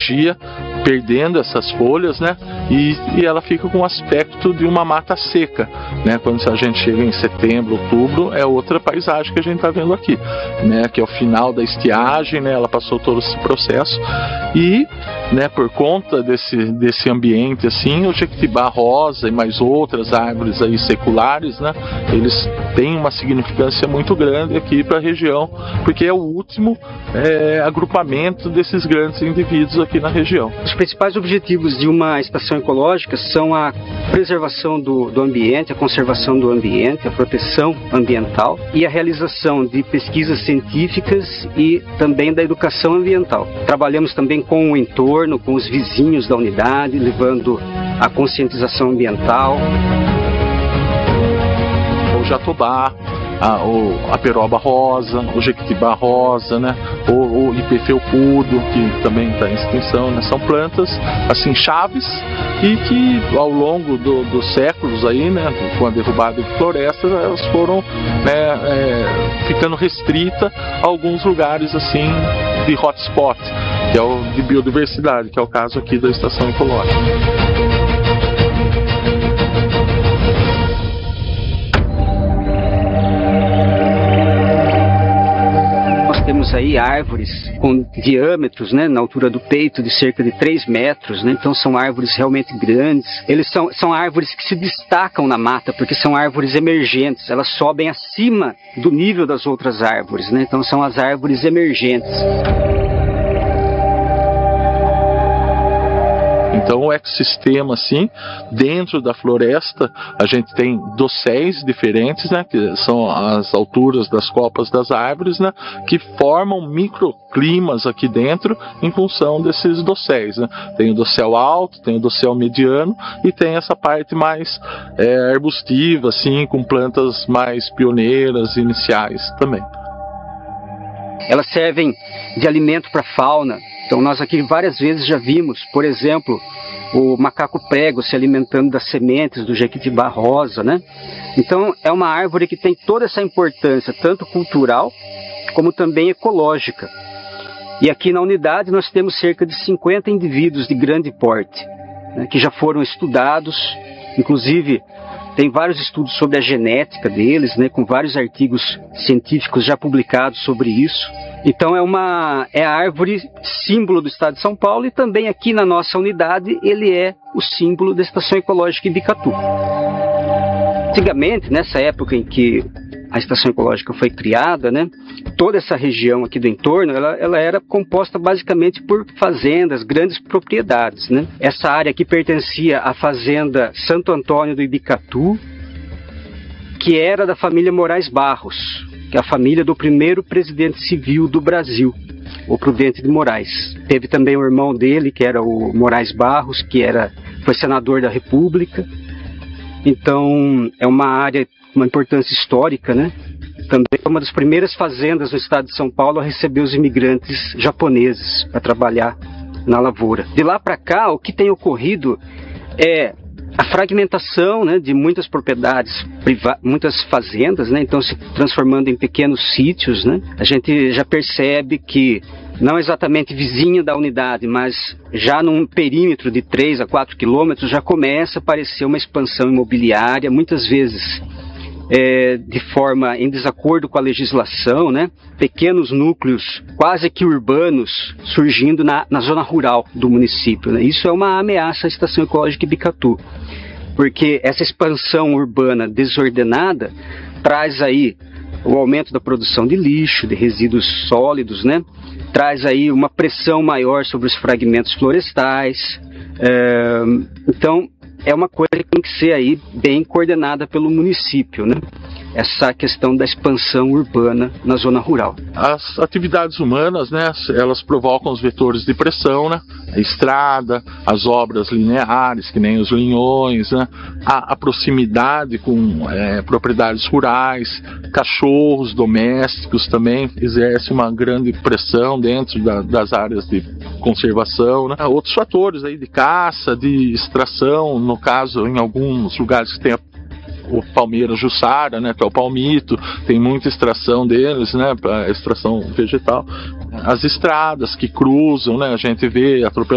dia, perdendo essas folhas, né? E ela fica com o aspecto de uma mata seca, né? Quando a gente chega em setembro, outubro, é outra paisagem que a gente está vendo aqui, né? Que é o final da estiagem, né? Ela passou todo esse processo e, né? Por conta desse ambiente, assim, o jequitibá rosa e mais outras árvores aí seculares, né? Eles têm uma significância muito grande aqui para a região, porque é o último agrupamento desses grandes indivíduos aqui na região. Os principais objetivos de uma estação ecológica são a preservação do ambiente, a conservação do ambiente, a proteção ambiental e a realização de pesquisas científicas e também da educação ambiental. Trabalhamos também com o entorno, com os vizinhos da unidade, levando a conscientização ambiental. O jatobá, a peroba rosa, o jequitibá rosa, né? O ipê felpudo, que também está em extinção, né? São plantas assim chaves e que ao longo dos séculos aí, né, com a derrubada de florestas, elas foram, né, ficando restritas a alguns lugares assim de hotspot, que é o de biodiversidade, que é o caso aqui da estação ecológica. Temos aí árvores com diâmetros, né, na altura do peito de cerca de 3 metros, né, então são árvores realmente grandes. Eles são árvores que se destacam na mata, porque são árvores emergentes, elas sobem acima do nível das outras árvores, né, então são as árvores emergentes. Então o ecossistema, assim, dentro da floresta, a gente tem dosséis diferentes, né, que são as alturas das copas das árvores, né, que formam microclimas aqui dentro em função desses dosséis, né. Tem o dossel alto, tem o dossel mediano e tem essa parte mais arbustiva, assim, com plantas mais pioneiras, iniciais também. Elas servem de alimento para a fauna. Então nós aqui várias vezes já vimos, por exemplo, o macaco prego se alimentando das sementes do jequitibá rosa, né? Então é uma árvore que tem toda essa importância, tanto cultural como também ecológica. E aqui na unidade nós temos cerca de 50 indivíduos de grande porte, né, que já foram estudados, inclusive tem vários estudos sobre a genética deles, né, com vários artigos científicos já publicados sobre isso. Então é a árvore símbolo do estado de São Paulo e também aqui na nossa unidade ele é o símbolo da Estação Ecológica Ibicatu. Antigamente, nessa época em que a Estação Ecológica foi criada, né, toda essa região aqui do entorno, ela era composta basicamente por fazendas, grandes propriedades, né? Essa área aqui pertencia à fazenda Santo Antônio do Ibicatu, que era da família Moraes Barros, que é a família do primeiro presidente civil do Brasil, o Prudente de Moraes. Teve também o irmão dele, que era o Moraes Barros, que foi senador da República. Então é uma área com uma importância histórica, né? Também é uma das primeiras fazendas do estado de São Paulo a receber os imigrantes japoneses para trabalhar na lavoura. De lá para cá, o que tem ocorrido é a fragmentação, né, de muitas propriedades, muitas fazendas, né, então se transformando em pequenos sítios, né. A gente já percebe que não exatamente vizinho da unidade, mas já num perímetro de 3 a 4 quilômetros já começa a aparecer uma expansão imobiliária, muitas vezes de forma em desacordo com a legislação, né? Pequenos núcleos quase que urbanos surgindo na zona rural do município, né? Isso é uma ameaça à Estação Ecológica Ibicatu, porque essa expansão urbana desordenada traz aí o aumento da produção de lixo, de resíduos sólidos, né? Traz aí uma pressão maior sobre os fragmentos florestais. Então é uma coisa que tem que ser aí bem coordenada pelo município, né? Essa questão da expansão urbana na zona rural. As atividades humanas, né, elas provocam os vetores de pressão, né? A estrada, as obras lineares, que nem os linhões, né? A proximidade com propriedades rurais, cachorros domésticos também exercem uma grande pressão dentro das áreas de conservação, né? Outros fatores aí de caça, de extração, no caso, em alguns lugares que tem o palmeira jussara, né, que é o palmito, tem muita extração deles, né, para extração vegetal. As estradas que cruzam, né, a gente vê atropelamento